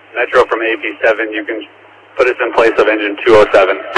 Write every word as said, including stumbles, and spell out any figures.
Metro from A P seven, you can put us in place of engine two oh seven.